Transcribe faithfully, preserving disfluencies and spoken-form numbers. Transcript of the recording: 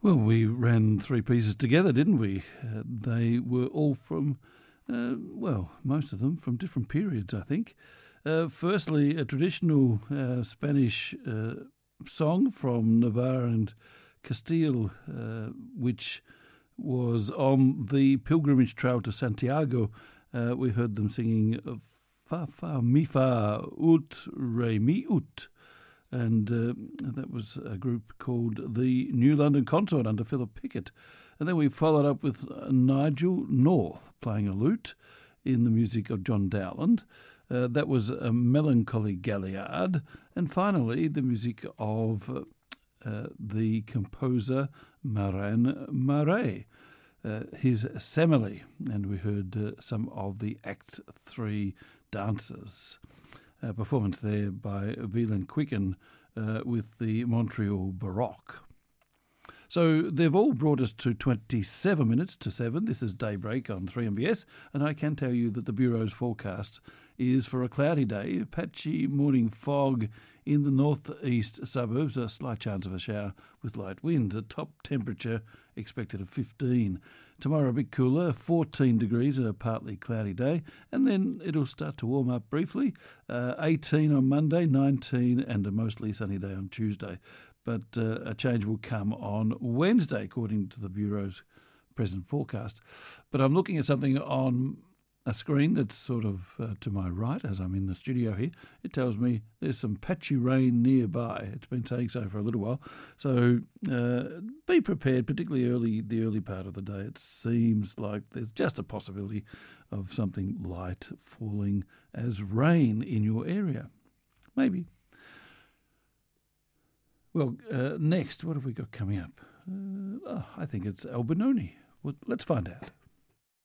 Well, we ran three pieces together, didn't we? Uh, they were all from, uh, well, most of them from different periods, I think. Uh, firstly, a traditional uh, Spanish uh, song from Navarre and Castile, uh, which was on the pilgrimage trail to Santiago. Uh, we heard them singing Fa, Fa, Mi, Fa, Ut, Re, Mi, Ut. And uh, that was a group called the New London Consort under Philip Pickett. And then we followed up with Nigel North playing a lute in the music of John Dowland. Uh, that was a Melancholy Galliard. And finally, the music of uh, the composer Marin Marais, uh, his Semele. And we heard uh, some of the Act Three dancers. A performance there by Wieland Quicken uh, with the Montreal Baroque. So they've all brought us to twenty-seven minutes to seven. This is Daybreak on three M B S, and I can tell you that the Bureau's forecast is for a cloudy day, patchy morning fog in the northeast suburbs, a slight chance of a shower with light winds. A top temperature expected of fifteen. Tomorrow a bit cooler, fourteen degrees, a partly cloudy day, and then it'll start to warm up briefly. Uh, eighteen on Monday, nineteen, and a mostly sunny day on Tuesday. But uh, a change will come on Wednesday, according to the Bureau's present forecast. But I'm looking at something on a screen that's sort of uh, to my right as I'm in the studio here. It tells me there's some patchy rain nearby. It's been saying so for a little while. So uh, be prepared, particularly early, the early part of the day. It seems like there's just a possibility of something light falling as rain in your area. Maybe. Well, uh, next, what have we got coming up? Uh, oh, I think it's Al Benoni. Well, let's find out.